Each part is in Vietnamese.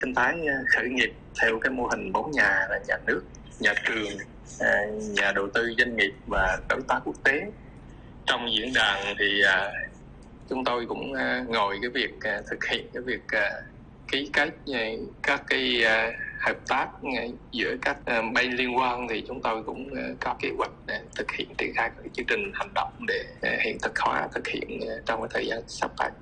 Sinh thái khởi nghiệp theo cái mô hình 4 nhà là nhà nước, nhà trường, nhà đầu tư doanh nghiệp và đối tác quốc tế. Trong diễn đàn thì chúng tôi cũng ngồi cái việc thực hiện cái việc ký kết các cái hợp tác giữa các bên liên quan, thì chúng tôi cũng có kế hoạch thực hiện triển khai các chương trình hành động để hiện thực hóa thực hiện trong cái thời gian sắp tới.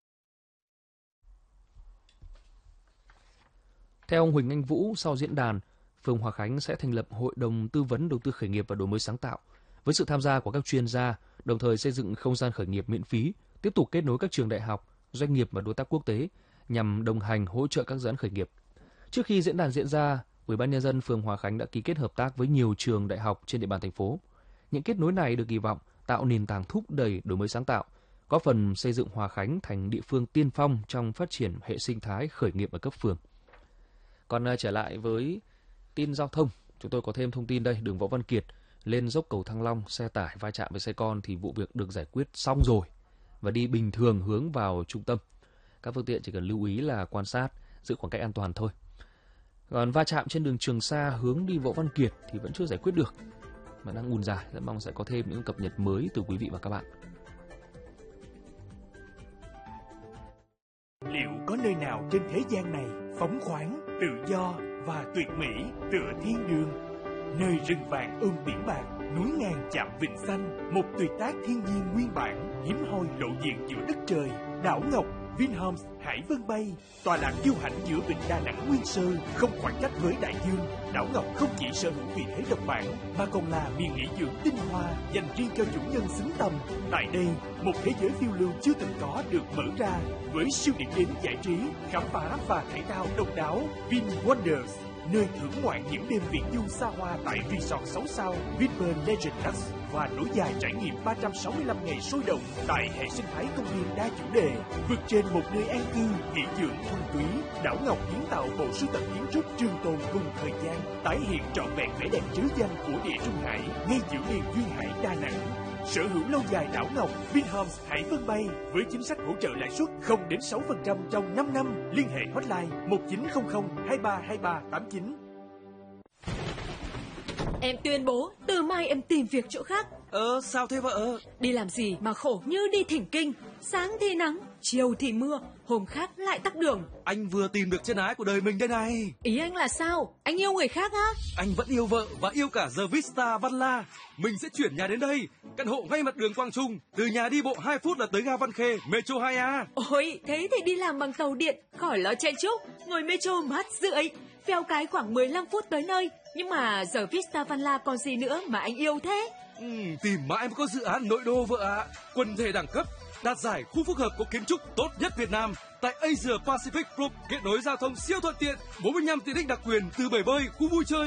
Theo ông Huỳnh Anh Vũ, sau diễn đàn, phường Hòa Khánh sẽ thành lập Hội đồng Tư vấn Đầu tư Khởi nghiệp và Đổi mới sáng tạo với sự tham gia của các chuyên gia, đồng thời xây dựng không gian khởi nghiệp miễn phí, tiếp tục kết nối các trường đại học, doanh nghiệp và đối tác quốc tế nhằm đồng hành hỗ trợ các dự án khởi nghiệp. Trước khi diễn đàn diễn ra, Ủy ban nhân dân phường Hòa Khánh đã ký kết hợp tác với nhiều trường đại học trên địa bàn thành phố. Những kết nối này được kỳ vọng tạo nền tảng thúc đẩy đổi mới sáng tạo, góp phần xây dựng Hòa Khánh thành địa phương tiên phong trong phát triển hệ sinh thái khởi nghiệp ở cấp phường. Còn trở lại với tin giao thông, chúng tôi có thêm thông tin đây. Đường Võ Văn Kiệt lên dốc cầu Thăng Long, xe tải va chạm với xe con thì vụ việc được giải quyết xong rồi và đi bình thường hướng vào trung tâm. Các phương tiện chỉ cần lưu ý là quan sát, giữ khoảng cách an toàn thôi. Còn va chạm trên đường Trường Sa hướng đi Võ Văn Kiệt thì vẫn chưa giải quyết được, mà đang ùn dài. Rất mong sẽ có thêm những cập nhật mới từ quý vị và các bạn. Liệu có nơi nào trên thế gian này phóng khoáng, tự do và tuyệt mỹ tựa thiên đường? Nơi rừng vàng ươm biển bạc, núi ngàn chạm vịnh xanh, một tuyệt tác thiên nhiên nguyên bản, hiếm hoi lộ diện giữa đất trời. Đảo Ngọc Vinhomes Hải Vân Bay, tọa lạc kiêu hãnh giữa vịnh Đà Nẵng nguyên sơ, không khoảng cách với đại dương. Đảo Ngọc không chỉ sở hữu vị thế độc bản, mà còn là miền nghỉ dưỡng tinh hoa dành riêng cho chủ nhân xứng tầm. Tại đây, một thế giới phiêu lưu chưa từng có được mở ra với siêu điểm đến giải trí, khám phá và thể thao độc đáo. Vin Wonders, nơi thưởng ngoạn những đêm viễn du xa hoa tại resort 6 sao Vinpearl Legend X và nối dài trải nghiệm 365 ngày sôi động tại hệ sinh thái công viên đa chủ đề. Vượt trên một nơi an cư, nghỉ dưỡng thuần túy, Đảo Ngọc kiến tạo bộ sưu tập kiến trúc trường tồn cùng thời gian, tái hiện trọn vẹn vẻ đẹp trứ danh của Địa Trung Hải ngay giữa liền duyên hải Đà Nẵng. Sở hữu lâu dài Đảo Ngọc Vinhomes Hải Vân Bay với chính sách hỗ trợ lãi suất 0 đến 6% trong 5 năm. Liên hệ hotline 1900 232389. Em tuyên bố từ mai em tìm việc chỗ khác. Sao thế vợ? Đi làm gì mà khổ như đi thỉnh kinh. Sáng thì nắng, chiều thì mưa, hôm khác lại tắc đường. Anh vừa tìm được chân ái của đời mình đây này. Ý anh là sao? Anh yêu người khác á? Anh vẫn yêu vợ và yêu cả The Vista Văn La. Mình sẽ chuyển nhà đến đây. Căn hộ ngay mặt đường Quang Trung. Từ nhà đi bộ 2 phút là tới ga Văn Khê, Metro 2A. Ôi, thế thì đi làm bằng tàu điện, khỏi lo chen chúc. Ngồi Metro mát rượi, phèo cái khoảng 15 phút tới nơi. Nhưng mà giờ Vista Văn La còn gì nữa mà anh yêu thế? Tìm mãi mới có dự án nội đô vợ ạ. Quần thể đẳng cấp, đạt giải khu phức hợp có kiến trúc tốt nhất Việt Nam tại Asia Pacific Group, kết nối giao thông siêu thuận tiện, 45 tiện ích đặc quyền từ bể bơi, khu vui chơi